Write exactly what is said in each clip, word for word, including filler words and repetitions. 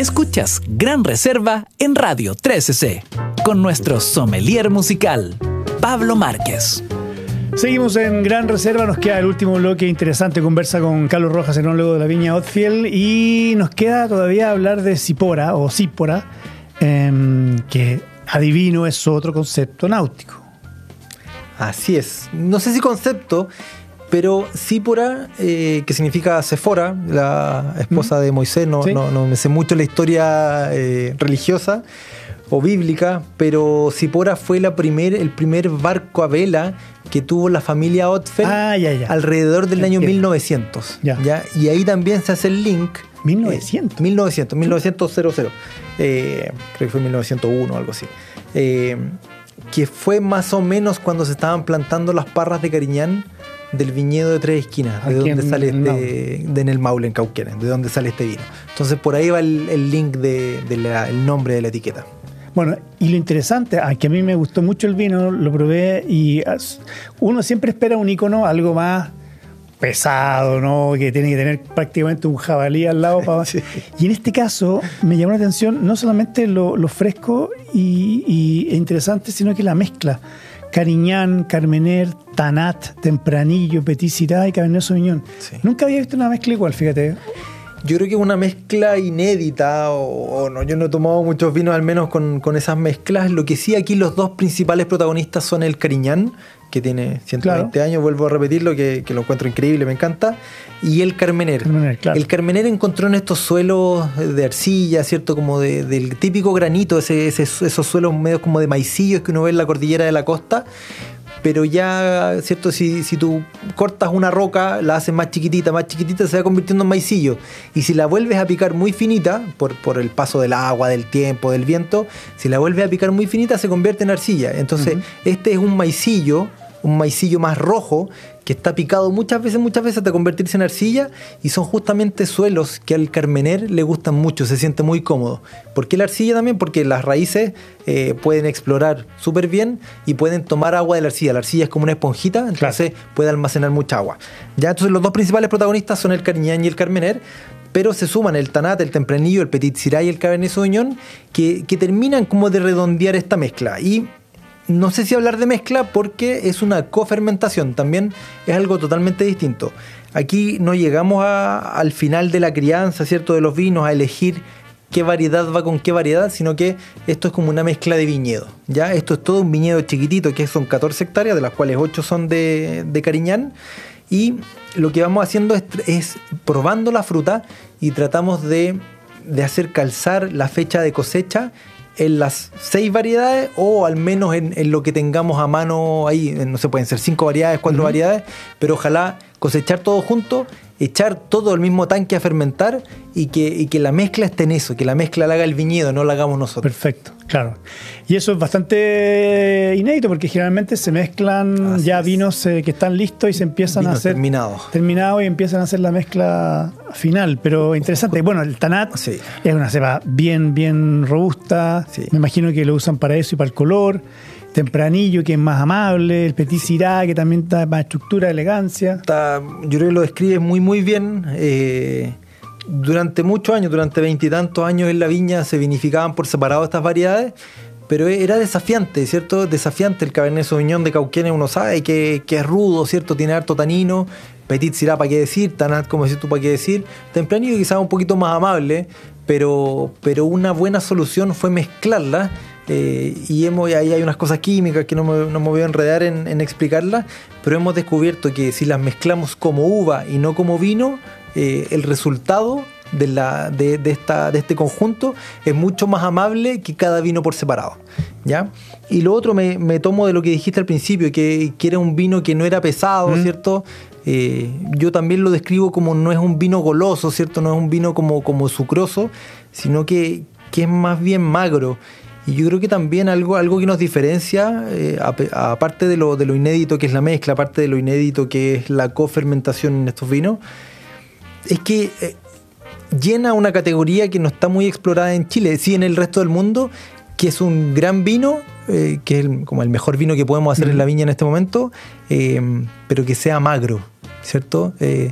Escuchas Gran Reserva en Radio trece C con nuestro sommelier musical, Pablo Márquez. Seguimos en Gran Reserva, nos queda el último bloque interesante, conversa con Carlos Rojas, enólogo de la viña Otfiel, y nos queda todavía hablar de Cipora o Cípora, eh, que adivino es otro concepto náutico. Así es, no sé si concepto, pero Cípora, eh, que significa Séfora, la esposa de Moisés, no, ¿sí? no, no me sé mucho la historia eh, religiosa o bíblica, pero Cípora fue la primer, el primer barco a vela que tuvo la familia Otfiel ah, ya, ya. alrededor del Entiendo. año mil novecientos. Ya. ¿Ya? Y ahí también se hace el link. ¿mil novecientos? Eh, mil novecientos, mil novecientos. Eh, creo que fue mil novecientos uno o algo así. Eh, que fue más o menos cuando se estaban plantando las parras de Cariñán del viñedo de Tres Esquinas, de donde sale este, de en el Maule, en Cauquenes, de donde sale este vino. Entonces por ahí va el, el link de, de la, el nombre de la etiqueta. Bueno, y lo interesante, a que a mí me gustó mucho el vino, lo probé y uno siempre espera un icono algo más pesado, ¿no? Que tiene que tener prácticamente un jabalí al lado. Para... sí. Y en este caso me llamó la atención no solamente lo, lo fresco y, y, e interesante, sino que la mezcla. Cariñán, Carmener, Tanat, Tempranillo, Petit Syrah y Cabernet Sauvignon. Sí. Nunca había visto una mezcla igual, fíjate. Yo creo que es una mezcla inédita, o, o no, yo no he tomado muchos vinos al menos con, con esas mezclas. Lo que sí, aquí los dos principales protagonistas son el Cariñán, que tiene ciento veinte claro. años, vuelvo a repetirlo, que, que lo encuentro increíble, me encanta, y el Carmener. Carmener claro. El Carmener encontró en estos suelos de arcilla, ¿cierto? Como de, del típico granito, ese, ese, esos suelos medios como de maicillos que uno ve en la cordillera de la costa. Pero ya, ¿cierto? Si, si tú cortas una roca, la haces más chiquitita, más chiquitita, se va convirtiendo en maicillo. Y si la vuelves a picar muy finita, por, por el paso del agua, del tiempo, del viento, si la vuelves a picar muy finita, se convierte en arcilla. Entonces, uh-huh. este es un maicillo, un maicillo más rojo, que está picado muchas veces, muchas veces hasta convertirse en arcilla, y son justamente suelos que al Carmener le gustan mucho, se siente muy cómodo. ¿Por qué la arcilla también? Porque las raíces eh, pueden explorar súper bien y pueden tomar agua de la arcilla. La arcilla es como una esponjita, entonces claro. puede almacenar mucha agua. Ya, entonces los dos principales protagonistas son el Cariñán y el Carmener, pero se suman el Tanat, el Tempranillo, el Petit Syrah y el Cabernet Sauvignon, que, que terminan como de redondear esta mezcla. Y no sé si hablar de mezcla porque es una cofermentación, también es algo totalmente distinto. Aquí no llegamos a, al final de la crianza, ¿cierto?, de los vinos, a elegir qué variedad va con qué variedad, sino que esto es como una mezcla de viñedo. ¿Ya? Esto es todo un viñedo chiquitito, que son catorce hectáreas, de las cuales ocho son de, de Cariñán, y lo que vamos haciendo es, es probando la fruta y tratamos de, de hacer calzar la fecha de cosecha en las seis variedades, o al menos en, en lo que tengamos a mano ahí. No sé, pueden ser cinco variedades, cuatro uh-huh. variedades, pero ojalá cosechar todo junto, echar todo al mismo tanque a fermentar y que, y que la mezcla esté en eso, que la mezcla la haga el viñedo, no la hagamos nosotros. Perfecto, claro. Y eso es bastante inédito porque generalmente se mezclan Así ya es. vinos eh, que están listos y se empiezan vinos a hacer terminados. terminados y empiezan a hacer la mezcla final. Pero interesante. Bueno, el Tanat sí. es una cepa bien, bien robusta. Sí. Me imagino que lo usan para eso y para el color. Tempranillo, que es más amable, el Petit Syrah, que también da más estructura, elegancia. Está, yo creo que lo describe muy muy bien. Eh, durante muchos años, durante veintitantos años en la viña se vinificaban por separado estas variedades, pero era desafiante, ¿cierto? Desafiante el Cabernet Sauvignon de Cauquenes, uno sabe que, que es rudo, ¿cierto? Tiene harto tanino. Petit Syrah, ¿para qué decir? Tanat, como decís tú, ¿para qué decir? Tempranillo quizás un poquito más amable, pero, pero una buena solución fue mezclarla. Eh, y hemos, ahí hay unas cosas químicas que no me, no me voy a enredar en, en explicarlas, pero hemos descubierto que si las mezclamos como uva y no como vino, eh, el resultado de, la, de, de, esta, de este conjunto es mucho más amable que cada vino por separado, ¿ya? Y lo otro me, me tomo de lo que dijiste al principio, que, que era un vino que no era pesado, mm. ¿cierto? Eh, yo también lo describo como no es un vino goloso, ¿cierto? No es un vino como, como sucroso, sino que, que es más bien magro. Y yo creo que también algo, algo que nos diferencia, eh, aparte de lo, de lo inédito que es la mezcla, aparte de lo inédito que es la cofermentación en estos vinos, es que eh, llena una categoría que no está muy explorada en Chile, sí en el resto del mundo, que es un gran vino, eh, que es el, como el mejor vino que podemos hacer mm. en la viña en este momento, eh, pero que sea magro, ¿cierto? Eh,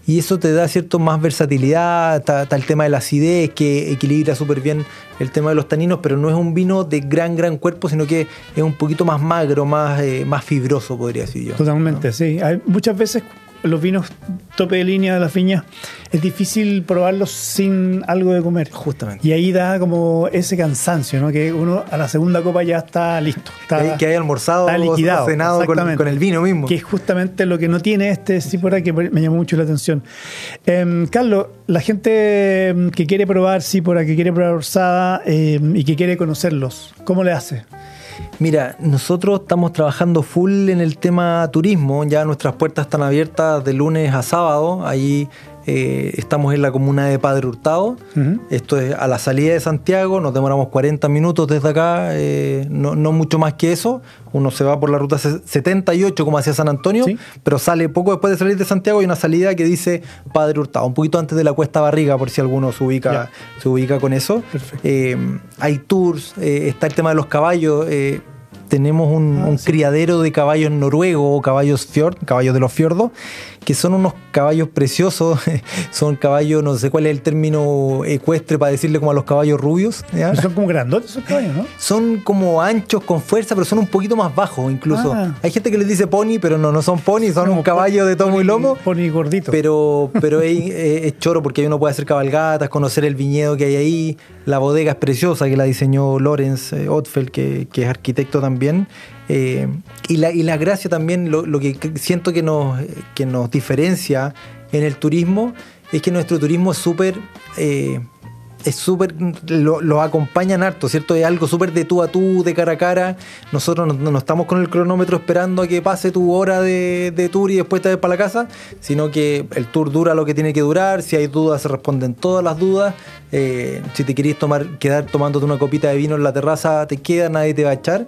y eso te da cierto más versatilidad. Está, está el tema de la acidez que equilibra súper bien el tema de los taninos, pero no es un vino de gran gran cuerpo, sino que es un poquito más magro, más, eh, más fibroso, podría decir yo. Totalmente, ¿no? Sí. Hay muchas veces los vinos tope de línea de las viñas es difícil probarlos sin algo de comer. Justamente. Y ahí da como ese cansancio, ¿no? Que uno a la segunda copa ya está listo. Está, que, que haya almorzado está liquidado, o cenado con, con el vino mismo. Que es justamente lo que no tiene este Sípora, que me llamó mucho la atención. Eh, Carlos, la gente que quiere probar Sípora, que quiere probar Orsada eh, y que quiere conocerlos, ¿cómo le hace? Mira, nosotros estamos trabajando full en el tema turismo, ya nuestras puertas están abiertas de lunes a sábado, ahí eh, estamos en la comuna de Padre Hurtado, uh-huh. Esto es a la salida de Santiago, nos demoramos cuarenta minutos desde acá, eh, no, no mucho más que eso, uno se va por la ruta setenta y ocho como hacia San Antonio, ¿sí? Pero sale poco después de salir de Santiago y una salida que dice Padre Hurtado, un poquito antes de la Cuesta Barriga, por si alguno se ubica, se ubica con eso. Eh, hay tours, eh, está el tema de los caballos, eh, tenemos un, ah, un sí. criadero de caballos noruegos o caballos fjord, caballos de los fiordos, que son unos caballos preciosos, son caballos, no sé cuál es el término ecuestre para decirle como a los caballos rubios. ¿Ya? Son como grandotes esos caballos, ¿no? Son como anchos, con fuerza, pero son un poquito más bajos incluso. Ah. Hay gente que les dice pony, pero no, no son pony, son no, un caballo de tomo y lomo. Pony gordito. Pero, pero es, es choro porque uno puede hacer cabalgatas, conocer el viñedo que hay ahí. La bodega es preciosa, que la diseñó Lorenz eh, Ottfeld, que, que es arquitecto también. Eh, y, la, y la gracia también, lo, lo que siento que nos, que nos diferencia en el turismo, es que nuestro turismo es súper... Eh, es súper, lo, lo acompañan harto, ¿cierto? Es algo súper de tú a tú, de cara a cara. Nosotros no, no estamos con el cronómetro esperando a que pase tu hora de, de tour y después te vas para la casa, sino que el tour dura lo que tiene que durar. Si hay dudas, se responden todas las dudas. Eh, si te querés tomar, quedar tomándote una copita de vino en la terraza, te queda, nadie te va a echar.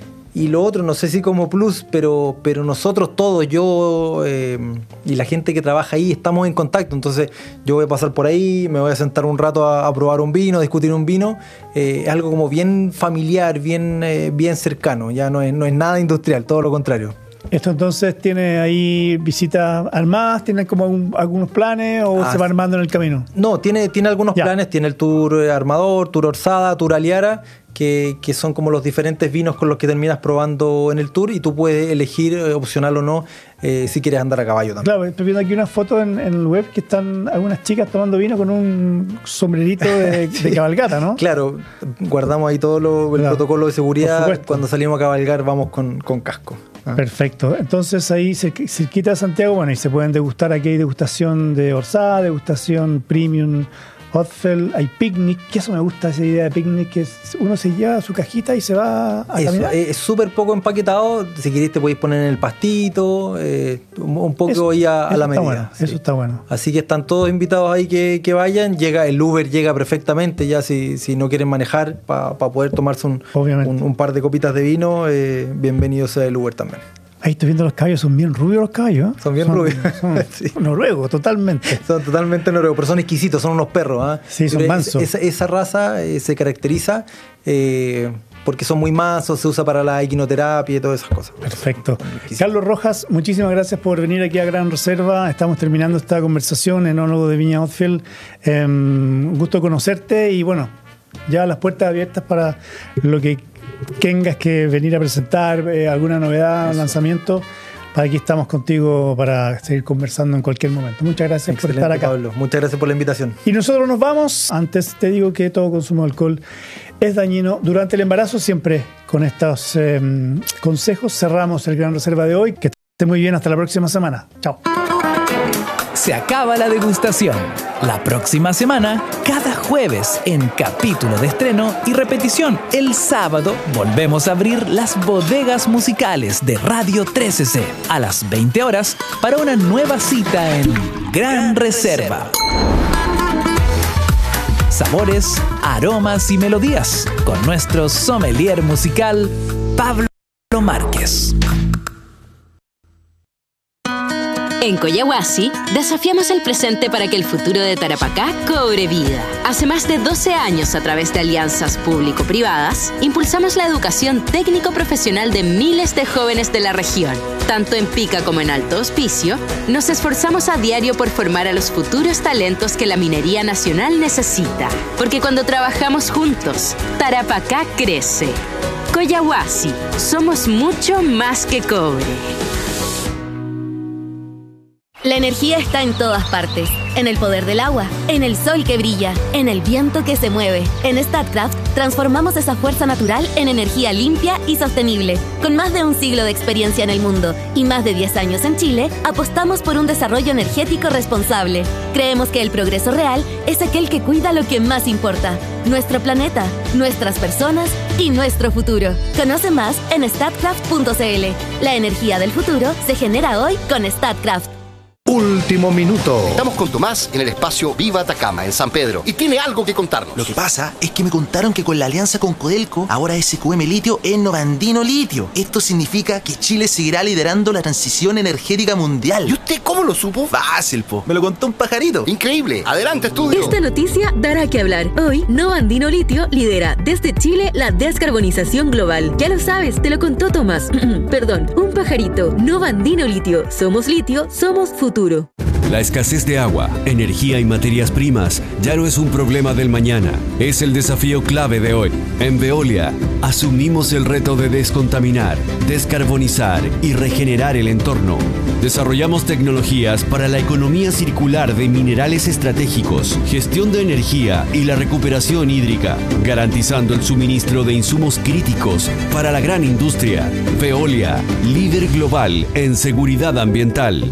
Y lo otro, no sé si como plus, pero, pero nosotros todos, yo eh, y la gente que trabaja ahí, estamos en contacto. Entonces yo voy a pasar por ahí, me voy a sentar un rato a, a probar un vino, a discutir un vino. Eh, es algo como bien familiar, bien, eh, bien cercano. Ya no es, no es nada industrial, todo lo contrario. ¿Esto entonces tiene ahí visitas armadas? ¿Tienen como un, algunos planes o ah, se va armando en el camino? No, tiene, tiene algunos ya. planes. Tiene el tour armador, tour Orsada, tour Aliara, que, que son como los diferentes vinos con los que terminas probando en el tour, y tú puedes elegir, eh, opcional o no, eh, si quieres andar a caballo también. Claro, estoy viendo aquí una foto en, en el web que están algunas chicas tomando vino con un sombrerito de, sí. de cabalgata, ¿no? Claro, guardamos ahí todo lo, el claro. protocolo de seguridad. Cuando salimos a cabalgar vamos con, con casco. Ah. Perfecto. Entonces ahí cerquita de Santiago, bueno, y se pueden degustar. Aquí hay degustación de Orsada, degustación premium Ottfeld, hay picnic, que eso me gusta, esa idea de picnic, que es, uno se lleva su cajita y se va a eso, caminar. Es súper poco empaquetado, si queréis te podéis poner en el pastito, eh, un, un poco eso, ahí a, a la medida. Bueno, sí. Eso está bueno. Así que están todos invitados ahí que, que vayan, llega el Uber llega perfectamente, ya si, si no quieren manejar, para pa poder tomarse un, un, un par de copitas de vino, eh, bienvenido sea el Uber también. Ahí estoy viendo los caballos, son bien rubios los caballos. ¿eh? Son bien son, rubios. Son sí. noruegos, totalmente. Son totalmente noruegos, pero son exquisitos, son unos perros. ¿eh? Sí, son pero mansos. Esa, esa raza eh, se caracteriza eh, porque son muy mansos, se usa para la equinoterapia y todas esas cosas. Perfecto. Carlos Rojas, muchísimas gracias por venir aquí a Gran Reserva. Estamos terminando esta conversación, enólogo de Viña Ottfeld. Eh, un gusto conocerte y bueno, ya las puertas abiertas para lo que tengas que venir a presentar, eh, alguna novedad, un lanzamiento. Para aquí estamos contigo para seguir conversando en cualquier momento. Muchas gracias Excelente, por estar acá. Pablo. Muchas gracias por la invitación. Y nosotros nos vamos. Antes te digo que todo consumo de alcohol es dañino. Durante el embarazo, siempre con estos eh, consejos cerramos el Gran Reserva de hoy. Que esté muy bien. Hasta la próxima semana. Chao. Se acaba la degustación. La próxima semana, cada jueves en capítulo de estreno y repetición el sábado, volvemos a abrir las bodegas musicales de Radio trece ce a las veinte horas para una nueva cita en Gran Reserva. Sabores, aromas y melodías con nuestro sommelier musical Pablo Márquez. En Collahuasi, desafiamos el presente para que el futuro de Tarapacá cobre vida. Hace más de doce años, a través de alianzas público-privadas, impulsamos la educación técnico-profesional de miles de jóvenes de la región. Tanto en Pica como en Alto Hospicio, nos esforzamos a diario por formar a los futuros talentos que la minería nacional necesita. Porque cuando trabajamos juntos, Tarapacá crece. Collahuasi, somos mucho más que cobre. La energía está en todas partes, en el poder del agua, en el sol que brilla, en el viento que se mueve. En Statkraft transformamos esa fuerza natural en energía limpia y sostenible. Con más de un siglo de experiencia en el mundo y más de diez años en Chile, apostamos por un desarrollo energético responsable. Creemos que el progreso real es aquel que cuida lo que más importa: nuestro planeta, nuestras personas y nuestro futuro. Conoce más en statkraft punto c l. La energía del futuro se genera hoy con Statkraft. Último minuto. Estamos con Tomás en el espacio Viva Atacama, en San Pedro, y tiene algo que contarnos. Lo que pasa es que me contaron que con la alianza con Codelco, ahora S Q M Litio es Novandino Litio. Esto significa que Chile seguirá liderando la transición energética mundial. ¿Y usted cómo lo supo? Fácil, po. Me lo contó un pajarito. Increíble. Adelante, estudio. Esta noticia dará que hablar. Hoy, Novandino Litio lidera desde Chile la descarbonización global. Ya lo sabes, te lo contó Tomás. Perdón, un pajarito. Novandino Litio. Somos litio, somos futuro. La escasez de agua, energía y materias primas ya no es un problema del mañana, es el desafío clave de hoy. En Veolia, asumimos el reto de descontaminar, descarbonizar y regenerar el entorno. Desarrollamos tecnologías para la economía circular de minerales estratégicos, gestión de energía y la recuperación hídrica, garantizando el suministro de insumos críticos para la gran industria. Veolia, líder global en seguridad ambiental.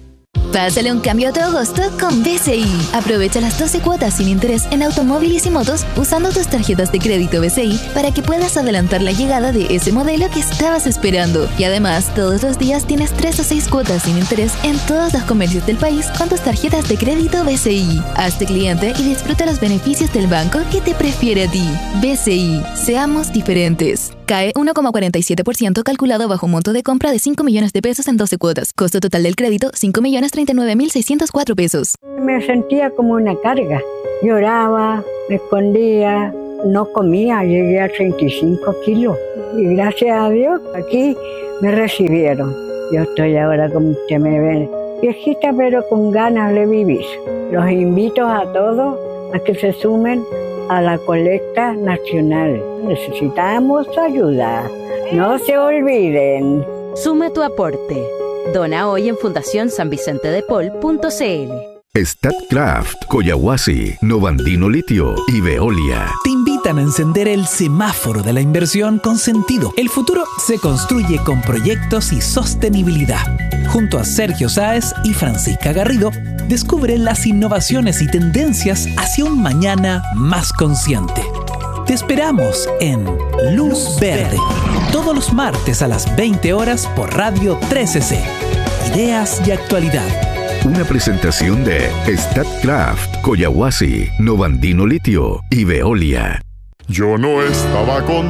Pásale un cambio a tu agosto con B C I. Aprovecha las doce cuotas sin interés en automóviles y motos usando tus tarjetas de crédito B C I para que puedas adelantar la llegada de ese modelo que estabas esperando. Y además, todos los días tienes tres o seis cuotas sin interés en todos los comercios del país con tus tarjetas de crédito B C I. Hazte cliente y disfruta los beneficios del banco que te prefiere a ti. B C I. Seamos diferentes. C A E uno coma cuarenta y siete por ciento calculado bajo un monto de compra de cinco millones de pesos en doce cuotas. Costo total del crédito, cinco millones treinta y nueve mil seiscientos cuatro pesos. Me sentía como una carga. Lloraba, me escondía, no comía. Llegué a treinta y cinco kilos. Y gracias a Dios, aquí me recibieron. Yo estoy ahora, como usted me ve, viejita pero con ganas de vivir. Los invito a todos a que se sumen a la colecta nacional. Necesitamos ayuda. No se olviden. Suma tu aporte. Dona hoy en fundación san vicente de paul punto c l. Statkraft, Collahuasi, Novandino Litio y Veolia te invitan a encender el semáforo de la inversión con sentido. El futuro se construye con proyectos y sostenibilidad. Junto a Sergio Sáez y Francisca Garrido, descubre las innovaciones y tendencias hacia un mañana más consciente. Te esperamos en Luz Verde, todos los martes a las veinte horas por Radio trece C. Ideas y actualidad. Una presentación de Statkraft, Collahuasi, Novandino Litio y Veolia. Yo no estaba con